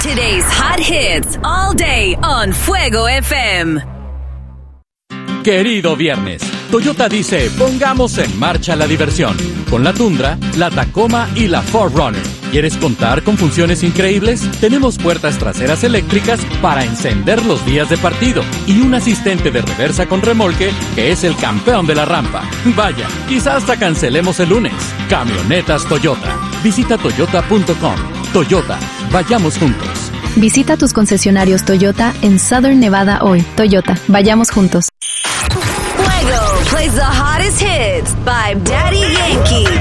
Today's hot hits all day on Fuego FM. Querido viernes, Toyota dice, pongamos en marcha la diversión. Con la Tundra, la Tacoma y la 4Runner. ¿Quieres contar con funciones increíbles? Tenemos puertas traseras eléctricas para encender los días de partido y un asistente de reversa con remolque que es el campeón de la rampa. Vaya, quizás hasta cancelemos el lunes. Camionetas Toyota. Visita toyota.com. Toyota, vayamos juntos. Visita tus concesionarios Toyota en Southern Nevada hoy. Toyota, vayamos juntos. Fuego plays the hottest hits by Daddy Yankee.